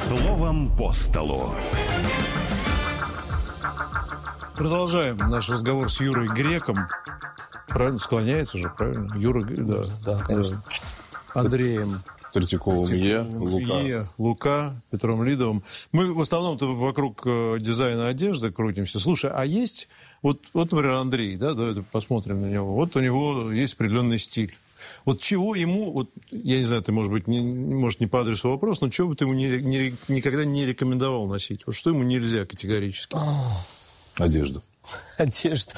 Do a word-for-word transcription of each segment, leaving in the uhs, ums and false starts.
Словом по столу. Продолжаем наш разговор с Юрой Греком. Правильно? Склоняется же, правильно? Юра, да. Да, конечно. Андреем Третьяковым Е, Лука. Е, Лука, Петром Лидовым. Мы в основном-то вокруг дизайна одежды крутимся. Слушай, а есть... Вот, вот, например, Андрей, да, давайте посмотрим на него. Вот у него есть определенный стиль. Вот чего ему, вот, я не знаю, ты, может быть, не, может, не по адресу вопрос, но чего бы ты ему не, не, никогда не рекомендовал носить? Вот что ему нельзя категорически? Одежда. Одежда.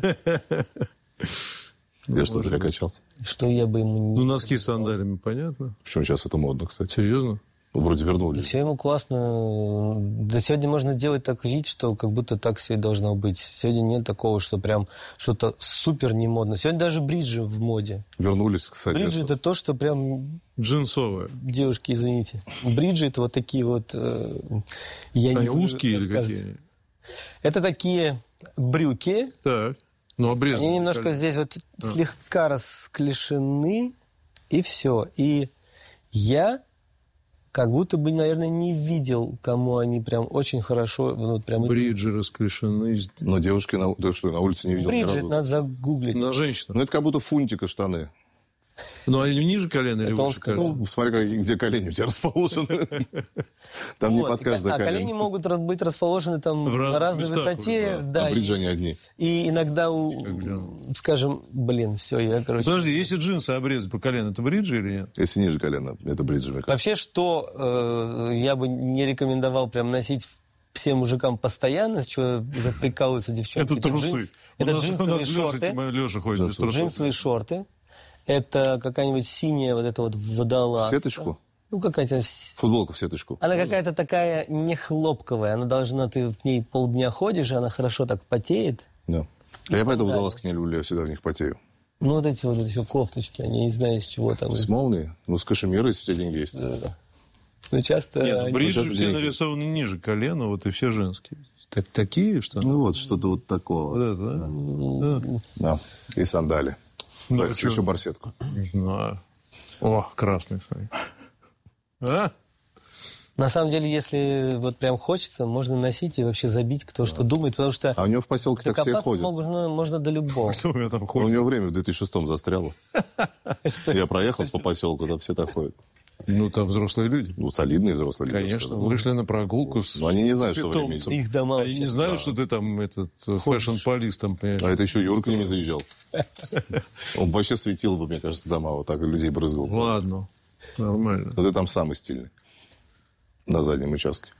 Я что, зря качался? Что я бы ему не... Ну, носки с сандалями, понятно. Причем сейчас это модно, кстати. Серьезно? Ну, вроде вернули. И все ему классно. Да сегодня можно делать так вид, что как будто так все и должно быть. Сегодня нет такого, что прям что-то супер не модно. Сегодня даже бриджи в моде. Вернулись, кстати. Бриджи – это то, что прям... Джинсовые. Девушки, извините. Бриджи – это вот такие вот... Э, я Они не узкие или какие? Это такие брюки. Так. Ну, обрезанные. Они немножко колени. здесь вот а. слегка расклешены, и все. И я как будто бы, наверное, не видел, кому они прям очень хорошо... Вот прям бриджи расклешены. Но девушки на, да, что, на улице не видел бриджи ни разу. надо загуглить. На женщинах. Ну, это как будто фунтика штаны. Ну, они ниже колена или Это он выше сказал. колена? Ну, смотри, где колени у тебя расположены. Там не Вот, под и каждое ко- а колено. колени могут ра- быть расположены там В разных на разной местах, высоте. да. Да, А и, бриджи они одни. и иногда, у, скажем, блин, все, я, короче... Подожди, если джинсы обрезать по колено, это бриджи или нет? Если ниже колена, это бриджи, мне кажется. Вообще, что э, я бы не рекомендовал прям носить всем мужикам постоянно, с чего прикалываются девчонки. Это трусы. джинс- это У нас- джинсовые у нас шорты. Леша, Леша ходит без трусов. Джинсовые шорты. Это какая-нибудь синяя вот эта вот водолазка. Сеточку? Ну, какая-то... Футболка в сеточку. Она какая-то такая не хлопковая. Она должна... Ты в ней полдня ходишь, и она хорошо так потеет. Да. А я поэтому водолазки не люблю, я всегда в них потею. Ну, вот эти вот еще кофточки, они не знаю, из чего там. С молнией? Ну, с кашемира, если у тебя деньги есть. Да. Ну, часто... Нет, они- бриджи сейчас все деньги. нарисованы ниже колена, вот и все женские. Так, такие, что? Ну, вот что-то вот такого. Вот это, да? Да. Да. И сандали. С, Ну, с чё? еще барсетку. Не знаю. О, красный, смотри. А? На самом деле, если вот прям хочется, можно носить и вообще забить, кто что думает, потому что А у него в поселке так все и докопаться ходят. можно, можно до любого. Что у меня там У ходит? него время в две тысячи шестом застряло. Я проехал по поселку, там все так ходят. Ну, там взрослые люди. Ну, солидные взрослые люди. Конечно, я бы сказал. вышли на прогулку с Но они не знают, с что время питомцем. Их дома Они вообще. не знают, что ты там этот фэшн-полис там, понимаешь. А это еще Юра к ним не заезжал. Он вообще светил бы, мне кажется, дома, вот так людей брызгал. Ладно, нормально. Но ты там самый стильный. На заднем участке.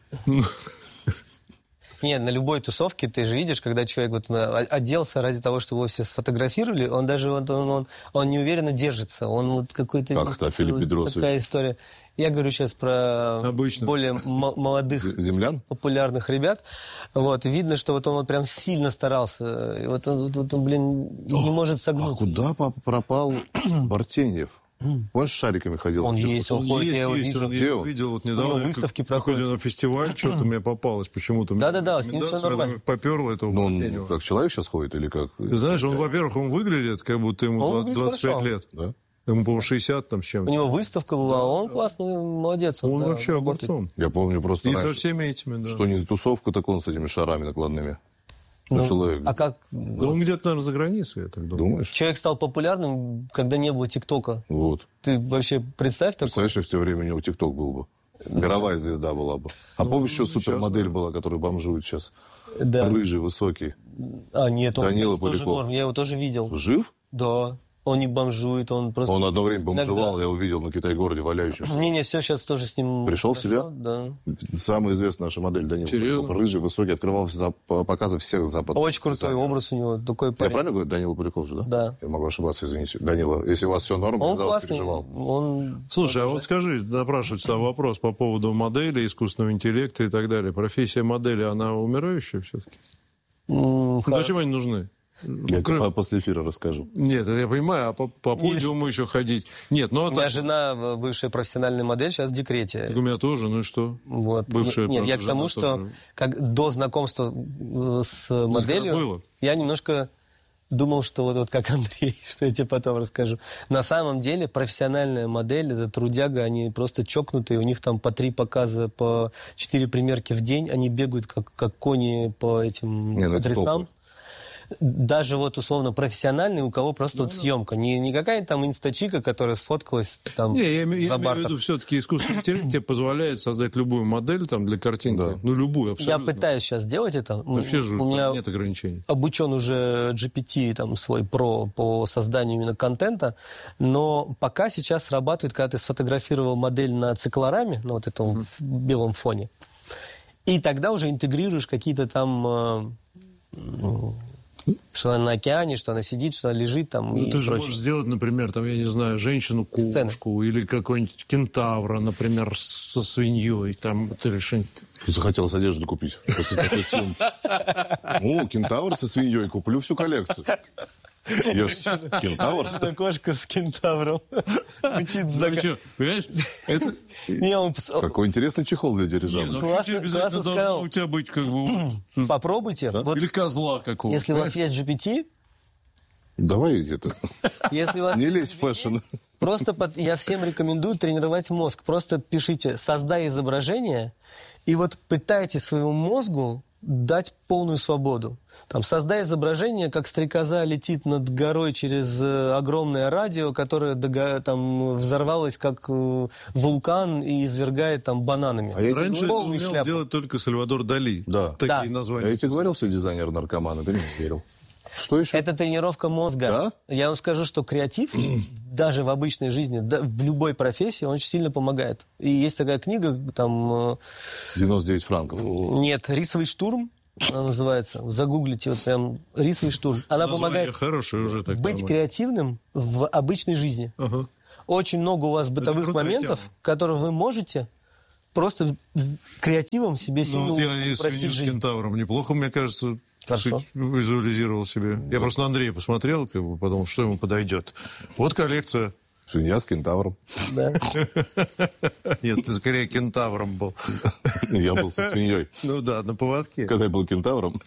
Нет, на любой тусовке ты же видишь, когда человек вот на- оделся ради того, чтобы его все сфотографировали, он даже вот, он, он, он неуверенно держится. Он вот какой-то... Как это, Филипп вот Бедросович? Такая история. Я говорю сейчас про Обычно. более м- молодых Землян? популярных ребят. Вот, видно, что вот он вот прям сильно старался. И вот он, вот, вот он, блин, не может А согнуться. куда папа пропал Бартеньев? Помнишь, с шариками ходил? Он в цирке? есть, он ходит, я его есть, вижу. он, Где я он? видел вот У него недавно. выставки как- проходят. какой-то на фестиваль, что-то мне попалось почему-то. Да-да-да, с ним всё Рекомендация, нормально. Поперло этого Ну, он Бартенева. как человек сейчас ходит или как? Ты знаешь, он, во-первых, он выглядит, как будто ему Он два- выглядит двадцать пять хорошо. лет. Да? Ему, по-моему, шестьдесят там с У чем-то. него выставка была, он классный, молодец. Он да, вообще работает. огурцом. Я помню просто И со раньше, всеми этими, да. что не тусовка, так он с этими шарами накладными. Ну, Ну, человек. А как? Ну, он где-то, наверное, за границей, я так думаю. Думаешь? Человек стал популярным, когда не было ТикТока. Вот. Ты вообще представь такое? Представляешь, что в то время у него ТикТок был бы. Мировая звезда была бы. А помнишь, еще супермодель была, которая бомжует сейчас? Да. Рыжий, высокий. А, нет, он Данила кстати, тоже Поляков. норм, я его тоже видел. Жив? Да. Он не бомжует, он просто... Он одно время бомжевал, Иногда. я увидел на Китай-городе валяющимся. Не-не, все, сейчас тоже с ним... Пришел в хорошо, себя? Да. Самая известная наша модель Данила Серьезно? Поляков. Рыжий, высокий, открывал за- показы всех западных. Очень крутой дизайнеров. образ у него, такой Я парень. правильно говорю, Данила Поляков же, да? Да. Я могу ошибаться, извините. Данила, если у вас все норм, Он я за вас классный, переживал. он... Слушай, а вот скажи, напрашивается там вопрос по поводу модели, искусственного интеллекта и так далее. Профессия модели, она умирающая все-таки? м, Ну, хор- зачем они нужны? Я Кроме- тебе после эфира расскажу. Нет, это я понимаю, а по, по подиуму еще ходить. Нет, ну а У меня так, жена, бывшая профессиональная модель, сейчас в декрете. у меня тоже, ну и что? Вот. Бывшая, Нет, я правда, к тому, жена что тоже. как до знакомства э, с моделью было? я немножко думал, что вот, вот как Андрей, что я тебе потом расскажу. На самом деле профессиональная модель, это трудяга, они просто чокнутые, у них там по три показа, по четыре примерки в день, они бегают как, как кони по этим Не, ну, адресам. Даже вот условно профессиональный, у кого просто ну, вот съемка. Не, не какая-нибудь там инстачика, которая сфоткалась там не, я, я за имею в виду, все-таки искусственный интеллект тебе позволяет создать любую модель там, для картинки. Да. Ну, любую, абсолютно. Я пытаюсь сейчас сделать это. Вообще же у меня нет ограничений. Обучен уже джи пи ти там, свой про по созданию именно контента, но пока сейчас срабатывает, когда ты сфотографировал модель на циклораме, на вот этом mm-hmm. белом фоне, и тогда уже интегрируешь какие-то там... Э, что она на океане, что она сидит, что она лежит там. Ну, и ты же прочее. можешь сделать, например, там, я не знаю, женщину-кошку или какой-нибудь кентавра, например, со свиньей. Там, ты что-нибудь... Захотелось одежду купить. О, кентавр со свиньей, куплю всю коллекцию. Я ж кентавр. Это кошка с кентавром. Понимаешь? Какой интересный чехол для дирижабля. Обязательно должно у тебя быть как бы... Попробуйте. Или козла какого-то. Если у вас есть джи пи ти... Давай это. Не лезь в фэшн. Просто под, я всем рекомендую тренировать мозг. Просто пишите «создай изображение» и вот пытайте своему мозгу дать полную свободу. Там, создай изображение, как стрекоза летит над горой через э, огромное радио, которое дого- там, взорвалось как э, вулкан и извергает там бананами. А я раньше это умел шляпу. делать только Сальвадор Дали. Да. Такие да. названия. А я тебе говорил, что дизайнер наркоман, ты не верил. Что еще? Это тренировка мозга. Да? Я вам скажу, что креатив, даже в обычной жизни, да, в любой профессии, он очень сильно помогает. И есть такая книга, там... девяносто девять франков. Нет, «Рисовый штурм», она называется. Загуглите, вот прям «Рисовый штурм». Она помогает уже так быть нормально. Креативным в обычной жизни. Ага. Очень много у вас бытовых моментов, тема. Которые вы можете... Просто креативом себе сильно ну, вот я и свинью с кентавром неплохо, мне кажется, Хорошо. визуализировал себе. Да. Я просто на Андрея посмотрел, как бы подумал, что ему подойдет. Вот коллекция. Свинья с кентавром. Да. Нет, ты скорее кентавром был. Я был со свиньей. Ну да, на поводке. Когда я был кентавром.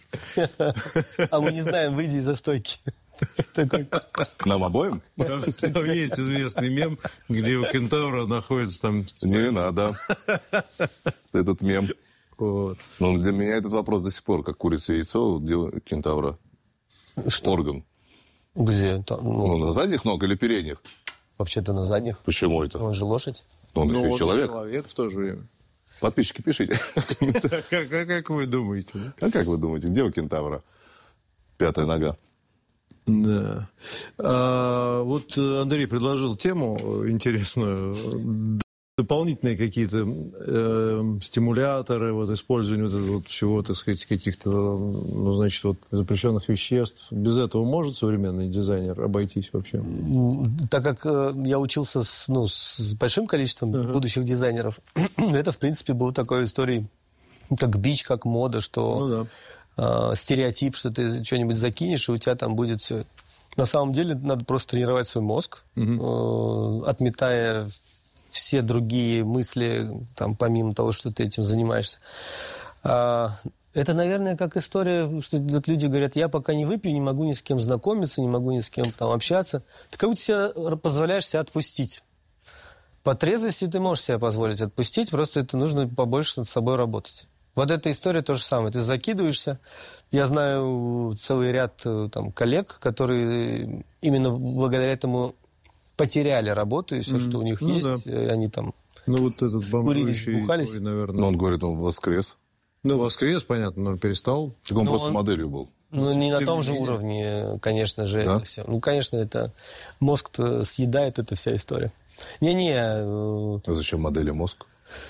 А мы не знаем, выйди из-за стойки. Такой. Нам обоим? Там, там есть известный мем, где у кентавра находится там... Не надо. Этот мем. Вот. Ну, для меня этот вопрос до сих пор, как курица и яйцо, где кентавра. Что? Орган. Где? Там, ну... ну, на задних ног или передних? Вообще-то на задних. Почему это? Он же лошадь. Он ну, еще он и человек. человек в то же время. Подписчики, пишите. Как вы думаете? А как вы думаете, где у кентавра пятая нога? Да. А, вот Андрей предложил тему интересную. Дополнительные какие-то э, стимуляторы, вот, использование вот этого вот всего, так сказать, каких-то, ну, значит, вот, запрещенных веществ. Без этого может современный дизайнер обойтись вообще? Так как э, я учился с, ну, с большим количеством uh-huh. будущих дизайнеров, это, в принципе, было такой историей, как бич, как мода, что... Ну, да. стереотип, что ты что-нибудь закинешь, и у тебя там будет все. На самом деле надо просто тренировать свой мозг, угу. э, отметая все другие мысли, там, помимо того, что ты этим занимаешься. А, это, наверное, как история, что вот люди говорят, я пока не выпью, не могу ни с кем знакомиться, не могу ни с кем там общаться. Ты как будто себя позволяешь себя отпустить. По трезвости ты можешь себя позволить отпустить, просто это нужно побольше над собой работать. Вот эта история то же самое. Ты закидываешься. Я знаю целый ряд там, коллег, которые именно благодаря этому потеряли работу, и все, mm-hmm. что у них ну, есть, да. они там ну, вот этот бомжующий, бухались. Наверное. Ну, он говорит, он воскрес. Ну, воскрес, понятно, но он перестал. Так он но просто он... моделью был. Ну, не Тем на том не же менее. уровне, конечно же, да? это все. Ну, конечно, это мозг-то съедает, эта вся история. Не-не. А зачем модели мозг?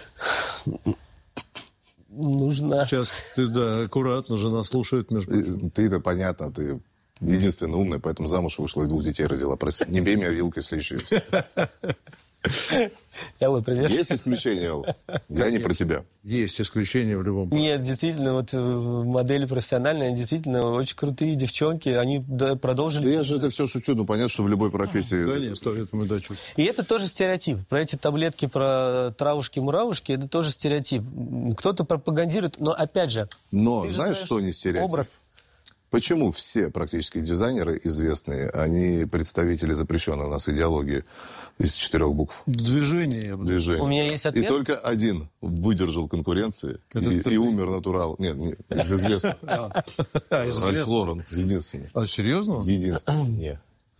Нужно... Сейчас ты, да, аккуратно, жена слушает, между прочим. Ты-то понятно, ты единственный умный, поэтому замуж вышла и двух детей родила. Прости, не бей меня вилкой с лещей. Элла, привет. Есть исключения, Элла? Я не про тебя. Есть исключения в любом случае. Нет, действительно, вот модели профессиональные, действительно, очень крутые девчонки, они продолжили... Да я же это все шучу, ну понятно, что в любой профессии... Да нет, сто лет мы дачу. И это тоже стереотип. Про эти таблетки, про травушки-муравушки, это тоже стереотип. Кто-то пропагандирует, но опять же... Но знаешь, что не стереотип? Образ. Почему все практически дизайнеры известные, они представители запрещенной у нас идеологии из четырех букв? Движение. Движение. У меня есть ответ. И только один выдержал конкуренции Это и, ты- и умер натурал. Нет, не, из известных. А, из Ральф известных. Лорен. Единственный. А, серьезно? Единственный. Нет.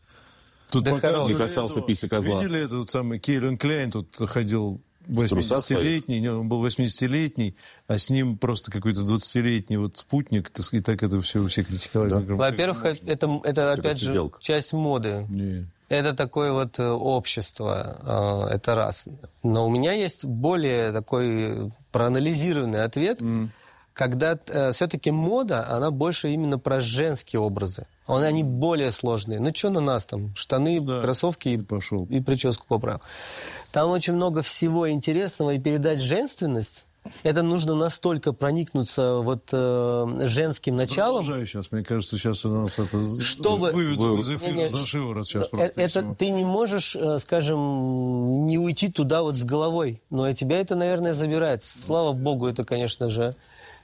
Тут Да показывали хорош. Не касался этого. писи козла. Видели этот самый Кейлен Кляйн, тут ходил восьмидесятилетний, не, он был восьмидесятилетний, а с ним просто какой-то двадцатилетний вот спутник, так сказать, и так это все, все критиковали. Да? Во-первых, это, это опять же сиделка. часть моды. Не. Это такое вот э, общество, э, это раз. Но у меня есть более такой проанализированный ответ, mm. когда э, все-таки мода, она больше именно про женские образы. Он- Они более сложные. Ну, что на нас там? Штаны, Да. кроссовки и, Пошел. и прическу поправил. Там очень много всего интересного, и передать женственность, это нужно настолько проникнуться вот э, женским началом. Продолжаю сейчас, мне кажется, сейчас у нас это Чтобы- выведут из эфира Не-не, за шиворот сейчас Э, просто. и Это всего. ты не можешь, э, скажем, не уйти туда вот с головой. Но и тебя это, наверное, забирает. Слава богу, это, конечно же,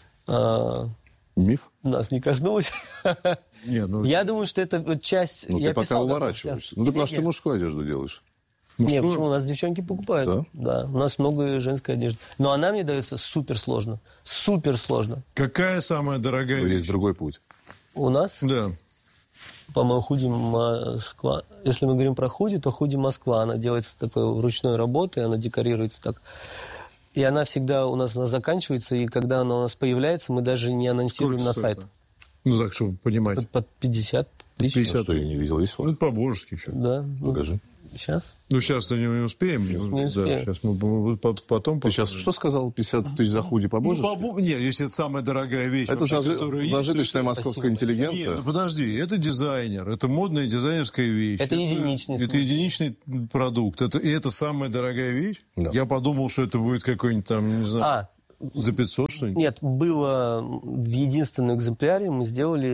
э, Миф? нас не коснулось. Не, ну, Я думаю, что это вот часть... Ну, я ты пока писал, да, уворачиваешься. вся- Ну, ты потому что ты Нет, мужскую одежду делаешь. Нет, почему? У нас девчонки покупают. Да? Да, у нас много женской одежды. Но она мне дается супер сложно. Супер сложно. какая самая дорогая Но вещь? есть другой путь. У нас, Да. по-моему, худи Москва. Если мы говорим про худи, то худи Москва. Она делается такой ручной работой, она декорируется так. И она всегда у нас она заканчивается, и когда она у нас появляется, мы даже не анонсируем Сколько на стоит? сайт. Ну, так, чтобы понимать. Под, под пятьдесят тысяч. пятьдесят. Что я не видел, есть Ну, фото? это по-божески еще. Да. Ну, Покажи. сейчас. Ну, сейчас-то не, не успеем. не Да, успеем. сейчас мы, мы по- потом... Ты сейчас что сказал? пятьдесят тысяч за худи Ну, побольше? по- Нет, если это самая дорогая вещь, Это вообще, зажи- которая есть, зажиточная то московская Спасибо. интеллигенция. Нет, ну подожди, это дизайнер, это модная дизайнерская вещь. Это единичный Это случай. единичный продукт. Это, и это самая дорогая вещь? Да. Я подумал, что это будет какой-нибудь там, не знаю, А, за пятьсот что-нибудь. нет, было в единственном экземпляре, мы сделали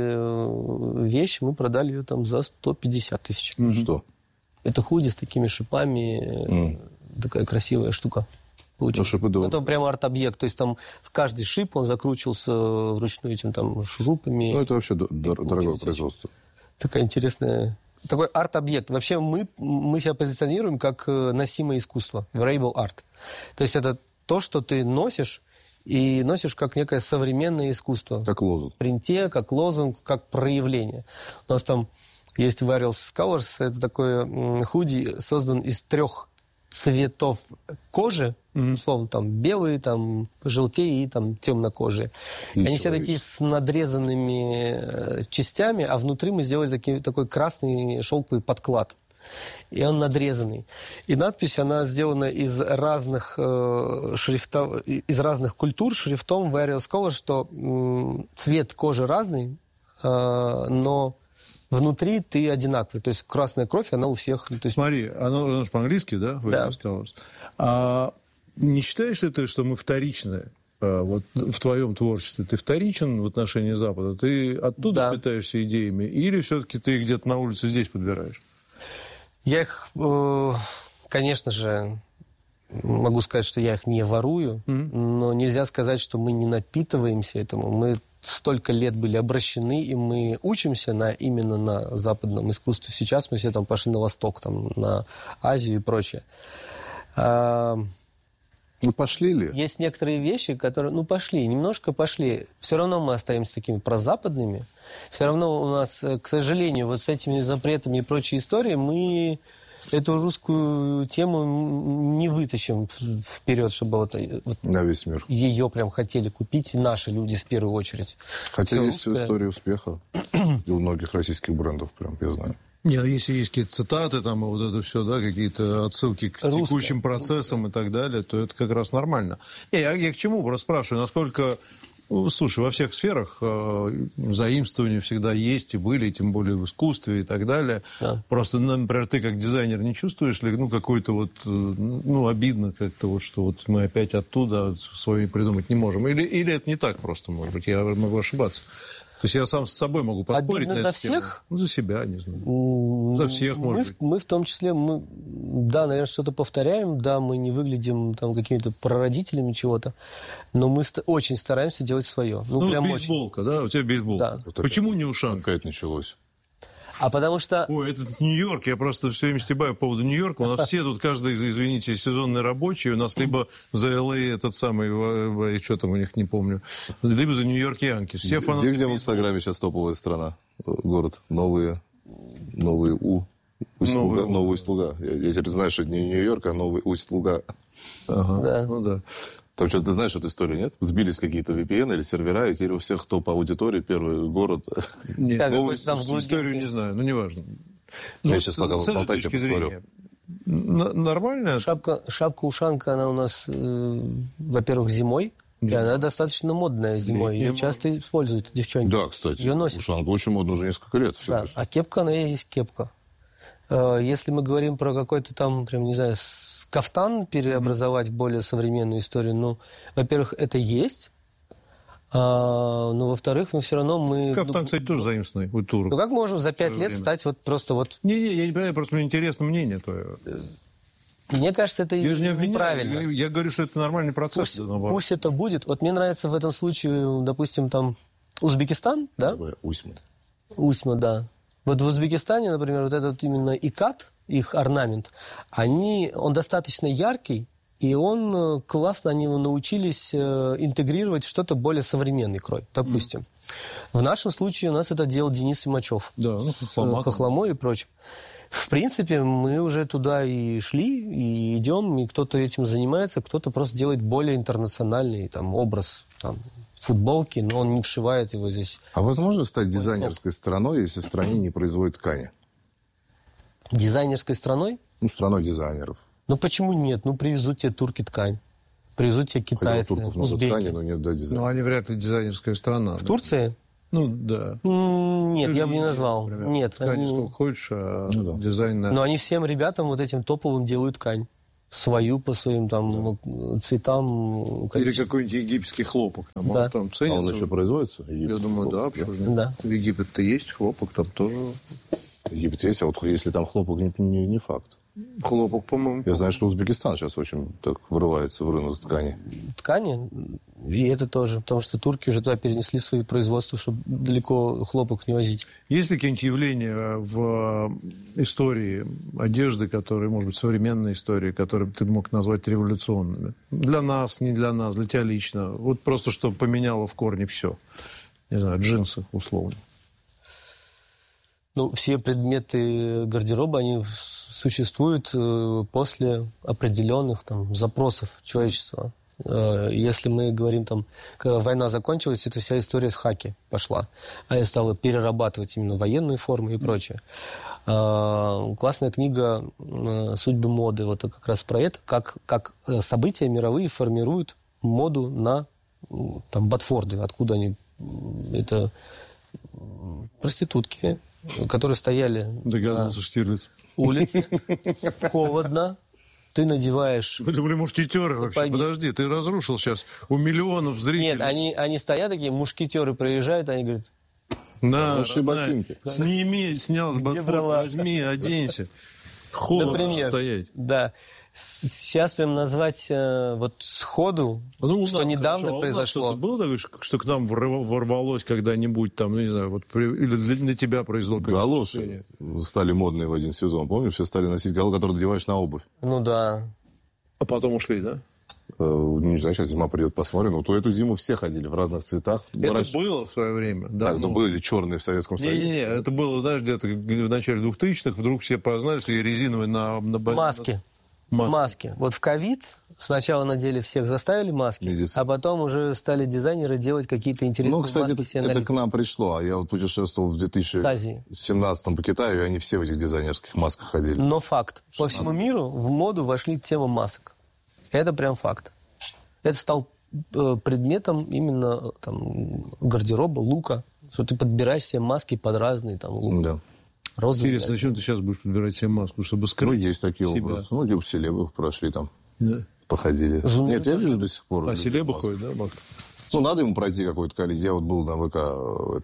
э, вещь, мы продали ее там за сто пятьдесят тысяч. Что? Это худи с такими шипами, э, такая красивая штука получилась. Ну, шипы, да. Это прямо арт-объект, то есть там каждый шип, он закручивался вручную этим там шурупами. Ну, это вообще дор- дор- дорогое получилось. производство. Такая интересная... Такой арт-объект. Вообще мы, мы себя позиционируем как э, носимое искусство, wearable art. То есть это то, что ты носишь, и носишь как некое современное искусство. Как лозунг. В принте, как лозунг, как проявление. У нас там есть Various Colors, это такой м, худи, создан из трех цветов кожи, условно, там белые, там желтее и там темнокожие. И Еще они все есть. такие с надрезанными э, частями, а внутри мы сделали такие, такой красный шелковый подклад. И он надрезанный. И надпись, она сделана из разных э, шрифтов, из разных культур шрифтом Various Colors, что м, цвет кожи разный, э, но внутри ты одинаковый. То есть красная кровь, она у всех... То есть, Смотри, оно, оно же по-английски, да? Да. Colors. А не считаешь ли ты, что мы вторичны? а, Вот в твоем творчестве ты вторичен в отношении Запада? Ты оттуда Да. питаешься идеями? Или все-таки ты их где-то на улице здесь подбираешь? Я их, э, конечно же, могу сказать, что я их не ворую, но нельзя сказать, что мы не напитываемся этому. Мы столько лет были обращены, и мы учимся на, именно на западном искусстве. Сейчас мы все там пошли на Восток, там, на Азию и прочее. А, Ну, пошли ли? есть некоторые вещи, которые, ну, пошли, немножко пошли. Все равно мы остаемся такими прозападными. Все равно у нас, э, к сожалению, вот с этими запретами и прочей историей мы эту русскую тему м, не вытащим в- вперед, чтобы вот, э, вот На весь мир. ее прям хотели купить, и наши люди в первую очередь. Хотя Всё есть русское. история успеха. И у многих российских брендов, прям, я знаю. Не, а если есть какие-то цитаты, там, и вот это все, да, какие-то отсылки к Русское, текущим процессам и так далее, то это как раз нормально. Не, я, я к чему просто спрашиваю, насколько... ну, слушай, во всех сферах э, заимствования всегда есть и были, тем более в искусстве и так далее. Да. Просто, например, ты как дизайнер не чувствуешь ли, ну, какой-то вот, э, ну, обидно как-то вот, что вот мы опять оттуда свои придумать не можем? Или, или это не так просто, может быть, я могу ошибаться? То есть я сам с собой могу поспорить. Обидно за всех? Ну, за себя, не знаю. За всех, мы, может быть. Мы в том числе, мы, да, наверное, что-то повторяем, да, мы не выглядим там какими-то прародителями чего-то, но мы ст- очень стараемся делать свое. Ну, ну прям бейсболка, очень. Да? У тебя бейсболка. Да. Почему не ушанка? Как это началось? А потому что... Ой, это Нью-Йорк, я просто все время стебаю по поводу Нью-Йорка. У нас все тут, каждый, извините, сезонный рабочий, у нас либо за эл эй этот самый, что там у них, не помню, либо за Нью-Йорк Янкис. Все Где, где в Инстаграме сейчас топовая страна? Город. Новые, новые У. Усть-Луга. Новый, Новый Усть-Луга. Я, я теперь знаю, что это не Нью-Йорк, а Новый Усть-Луга. Ага, Да. ну да. Там что-то, ты знаешь эту историю, нет? Сбились какие-то ви пи эн или сервера, и теперь у всех, кто по аудитории, первый город. Нет, Так, новую там в историю глубинке. не знаю, ну неважно. Я Ну, сейчас пока с этой болтайте, точки посмотрю. зрения, н- нормально? Шапка, шапка-ушанка, она у нас, э, во-первых, зимой, и она достаточно модная зимой. Ее Летняя часто используют девчонки. Да, кстати. Ее носят. Ушанка очень модна уже несколько лет. Все Да, а кепка, она и есть кепка. Э, Если мы говорим про какой-то там, прям, не знаю, с- кафтан переобразовать в более современную историю, ну, во-первых, это есть, а, но, во-вторых, мы все равно... мы. Кафтан, ну, кстати, тоже заимствованный у турок. Ну, как мы можем за пять свое лет время. стать вот просто вот... Не-не, я не понимаю, просто мне интересно мнение твое. Мне кажется, это Я же не обвиняю, неправильно. я, я говорю, что это нормальный процесс. Пусть, да, наоборот. пусть это будет. Вот мне нравится в этом случае, допустим, там Узбекистан, да? Усьма. Усьма, да. Вот в Узбекистане, например, вот этот именно икат, их орнамент, они, он достаточно яркий, и он э, классно, они его научились э, интегрировать в что-то более современный крой, допустим. Mm. В нашем случае у нас это делал Денис Симачев. Да, ну, с Хохлома. Хохломой и прочим. В принципе, мы уже туда и шли, и идем, и кто-то этим занимается, кто-то просто делает более интернациональный там, образ там, футболки, но он не вшивает его здесь. А возможно стать дизайнерской страной, если в стране не производят ткани? Дизайнерской страной? Ну, страной дизайнеров. Ну почему нет? Ну привезут тебе турки ткань, привезут тебе Хотя у китайцы, турков много узбеки. ткани, но нет да, дизайна. Ну, они вряд ли дизайнерская страна. В да. Турции? Ну, да. М, Нет, Или я бы не Индия, назвал. например. Нет, Ткани они- сколько хочешь, а Ну да. дизайн... на- но они всем ребятам вот этим топовым делают ткань. Свою по своим там цветам. Или количеству. какой-нибудь египетский хлопок. Там, Да. он там А ценится. он еще производится? Я думаю, да, почему же нет? Да. В Египет-то есть хлопок, там тоже Египет есть, а вот если там хлопок, не, не, не факт. хлопок, по-моему. Я знаю, что Узбекистан сейчас очень так вырывается в рынок ткани. Ткани, и это тоже, потому что турки уже туда перенесли свои производства, чтобы далеко хлопок не возить. Есть ли какие-нибудь явления в истории одежды, которые, может быть, современной истории, которые ты мог назвать революционными? Для нас, не для нас, для тебя лично. Вот просто, что поменяло в корне все. Не знаю, джинсы, условно. Ну, все предметы гардероба, они существуют э, после определенных там, запросов человечества. Э, если мы говорим, там, когда война закончилась, эта вся история с хаки пошла. А я стала перерабатывать именно военные формы и прочее. Э, классная книга э, «Судьбы моды». Вот как раз про это, как, как события мировые формируют моду на там, ботфорды. Откуда они... Это проститутки, которые стояли Догадался, Штирлиц. на улице, холодно, ты надеваешь... Вы были мушкетеры вообще. Сапоги. Подожди, ты разрушил сейчас у миллионов зрителей. Нет, они, они стоят такие, мушкетеры проезжают, они говорят, На, Хорошие родная, ботинки. Сними, снял с ботфорта, брала? возьми, оденься. Холодно например, стоять. да. Сейчас прям назвать э, вот сходу, Ну, у что нас, недавно хорошо, а у нас произошло. что-то было такое, что что к нам ворва- ворвалось когда-нибудь там, ну, не знаю, вот при- или для- на тебя произвело какое-то Галоши впечатление? стали модные в один сезон. Помню, все стали носить галоши, которые надеваешь на обувь. Ну да. А потом ушли, да? Э, Не знаю, сейчас зима придет, посмотрим. Но то эту зиму все ходили в разных цветах. Это Раньше- было в свое время. Да, Так, ну, были черные в Советском Союзе. Не-не-не, это было, знаешь, где-то в начале двухтысячных, вдруг все познали, что и резиновые на... на бо- Маски. Маски. Маски. Вот в ковид сначала надели всех, заставили маски, Медицинские. а потом уже стали дизайнеры делать какие-то интересные Ну, кстати, маски себе на это лицо. к нам пришло. А я вот путешествовал в две тысячи семнадцатом по Китаю, и они все в этих дизайнерских масках ходили. Но факт. По всему миру в моду вошли тема масок. Это прям факт. Это стал э, предметом именно там, гардероба, лука. Что ты подбираешь себе маски под разные там лук. Да. Розовый. Интересно, зачем ты сейчас будешь подбирать себе маску, чтобы Ну, скрыть есть такие себя? образы. Ну, типа селебы прошли там, Да. походили. Зумер Нет, я вижу до сих пор. А люди селеба в масках. ходит, да, маска? Ну, надо ему пройти какой-то коллег. Я вот был на ВК в этом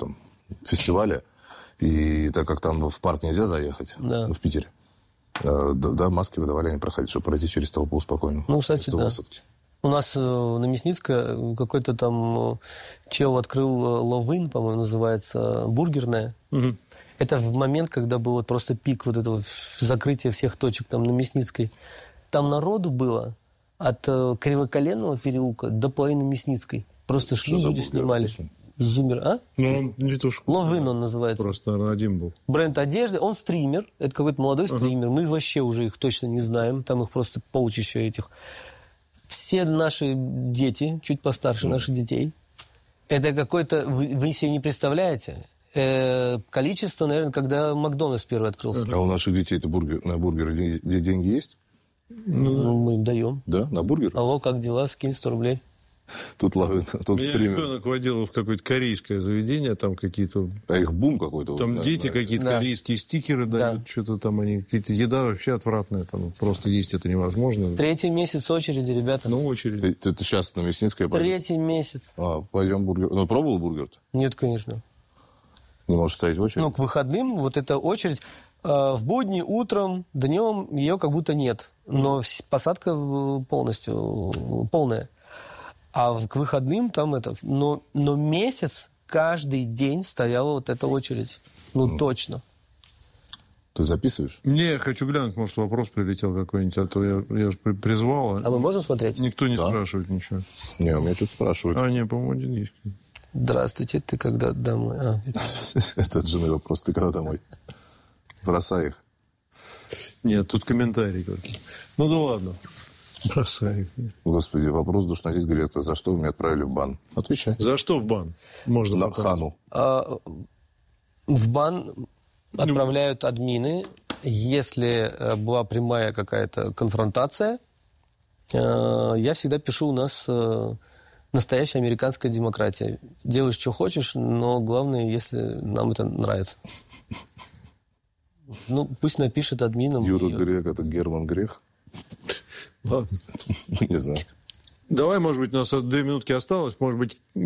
фестиваля. И так как там в парк нельзя заехать, Да. ну, в Питере, э, да, да, маски выдавали, они проходить, чтобы пройти через толпу спокойно. Ну, кстати, да. Высадки. У нас э, на Мясницкой какой-то там э, чел открыл э, Ловын, по-моему, называется, бургерная. Мгм. Это в момент, когда был вот просто пик вот этого закрытия всех точек там на Мясницкой. Там народу было от э, Кривоколенного переулка до половины Мясницкой. Просто шли, за люди бургер снимали. вкусный? Зумер, а? Ну, он не то что... Ловын он называется. Просто, наверное, один был. Бренд одежды, он стример, это какой-то молодой стример, мы вообще уже их точно не знаем, там их просто полчища этих. Все наши дети, чуть постарше наших детей, это какое-то, вы, вы себе не представляете, э, количество, наверное, когда Макдональдс первый открылся. А у наших детей-то бургер, на бургеры де- деньги есть? Ну, мы им даем. Да, на бургер? Алло, как дела? Скинь сто рублей. Тут ловит, тут Меня стример. ребенок водил в какое-то корейское заведение, там какие-то... А их бум какой-то. Там вот, дети да, да. какие-то Да. корейские стикеры Да. дают, что-то там они... Какие-то еда вообще отвратная, там просто есть это невозможно. Третий месяц очереди, ребята. Ну, очередь. Ты, ты- ты сейчас на Мясницкой пойдешь? Третий месяц. А, пойдем бургер. Ну, пробовал бургер-то? Нет, конечно. Не можешь стоять в очередь? Ну, к выходным вот эта очередь. э, В будни утром, днем ее как будто нет. Но вс- посадка э, полностью э, полная. А в- к выходным там это... Но, но месяц каждый день стояла вот эта очередь. Ну, точно. Ты записываешь? Не, я хочу глянуть, может, вопрос прилетел какой-нибудь, а то я, я же при- призвал, а А мы можем смотреть? никто не Да. спрашивает ничего. Не, у меня что-то спрашивают. А, не, по-моему, один есть. Здравствуйте, ты когда домой? А, это- Это от жены вопрос. Ты когда домой? Бросай их. Нет, тут комментарий какой-то. Ну да ладно. Бросай их. Господи, вопрос душнотить Грета. За что вы меня отправили в бан? Отвечай. За что в бан? Можно На попасть? хану. А, в бан отправляют админы, если э, была прямая какая-то конфронтация. э, Я всегда пишу, у нас э, настоящая американская демократия. Делаешь, что хочешь, но главное, если нам это нравится. Ну, пусть напишет админам. Юра и- Грех, это Герман Грех? Ладно. Не знаю. Давай, может быть, у нас две минутки осталось, может быть,